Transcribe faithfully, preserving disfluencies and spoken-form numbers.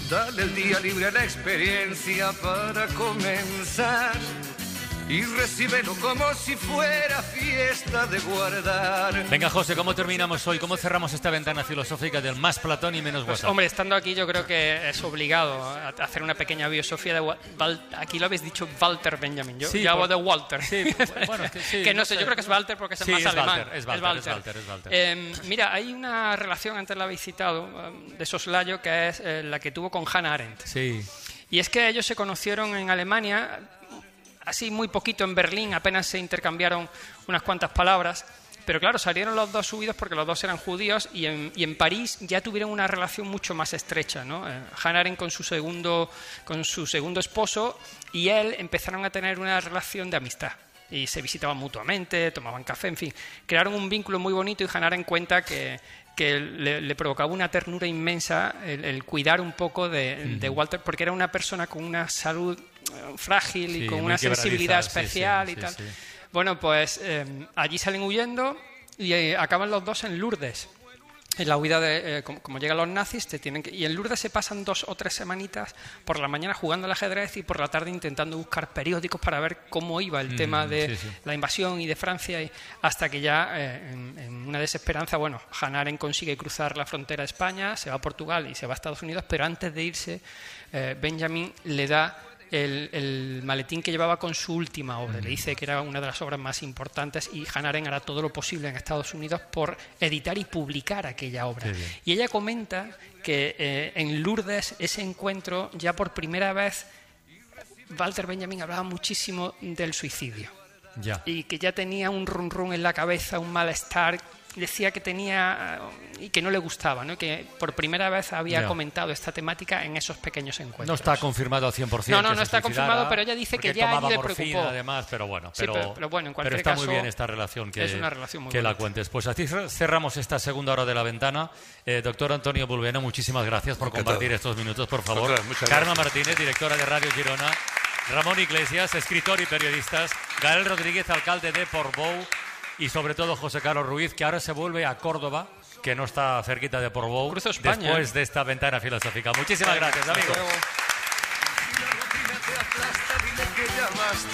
Dale el día libre a la experiencia para comenzar y recíbelo como si fuera fiesta de guardar. Venga, José, ¿cómo terminamos hoy? ¿Cómo cerramos esta ventana filosófica del más Platón y menos Pues, WhatsApp? hombre, estando aquí yo creo que es obligado a hacer una pequeña biosofía de... Val aquí lo habéis dicho Walter Benjamin. Yo Sí, ya por... hago de Walter. Sí, bueno, es que, sí, que no, no sé, sé, yo creo que es Walter porque es sí, más es alemán. Walter, es Walter, es Walter. es Walter, es Walter. Eh, mira, hay una relación, antes la habéis citado, de Soslayo, que es eh, la que tuvo con Hannah Arendt. Sí. Y es que ellos se conocieron en Alemania, así muy poquito en Berlín, apenas se intercambiaron unas cuantas palabras, pero claro, salieron los dos subidos porque los dos eran judíos y en, y en París ya tuvieron una relación mucho más estrecha, ¿no? Eh, Hannah Arendt con su segundo, con su segundo esposo y él empezaron a tener una relación de amistad. Y se visitaban mutuamente, tomaban café, en fin. Crearon un vínculo muy bonito y Hannah Arendt cuenta que, que le, le provocaba una ternura inmensa el, el cuidar un poco de, uh-huh. de Walter, porque era una persona con una salud frágil y sí, con una sensibilidad especial sí, sí, y tal. Sí, sí. Bueno, pues eh, allí salen huyendo y eh, acaban los dos en Lourdes. En la huida de, eh, como, como llegan los nazis, te tienen que, y en Lourdes se pasan dos o tres semanitas por la mañana jugando al ajedrez y por la tarde intentando buscar periódicos para ver cómo iba el mm, tema de sí, sí. la invasión y de Francia, y hasta que ya, eh, en, en una desesperanza, bueno, Hannah Arendt consigue cruzar la frontera de España, se va a Portugal y se va a Estados Unidos, pero antes de irse, eh, Benjamin le da El, el maletín que llevaba con su última obra. Le dice que era una de las obras más importantes y Hannah Arendt hará todo lo posible en Estados Unidos por editar y publicar aquella obra. Y ella comenta que eh, en Lourdes, ese encuentro, ya por primera vez Walter Benjamin hablaba muchísimo del suicidio. Ya. Y que ya tenía un run run en la cabeza, un malestar. Decía que tenía y que no le gustaba, ¿no? Que por primera vez había yeah. comentado esta temática en esos pequeños encuentros. No está confirmado al cien por ciento. No, no, no está confirmado, pero ella dice que ya tomaba le morfina, preocupó. Además, pero bueno, sí, pero, pero, pero bueno, en cualquier pero está caso, muy bien esta relación que, es una relación muy que la bonita. cuentes. Pues así cerramos esta segunda hora de la ventana. Eh, doctor Antonio Bulbena, muchísimas gracias por compartir estos minutos, por favor. Carme Martínez, directora de Radio Girona. Ramón Iglesias, escritor y periodista. Gael Rodríguez, alcalde de Portbou. Y sobre todo José Carlos Ruiz, que ahora se vuelve a Córdoba, que no está cerquita de Portbou, Cruzo España, después ¿eh? de esta ventana filosófica. Muchísimas gracias, amigos.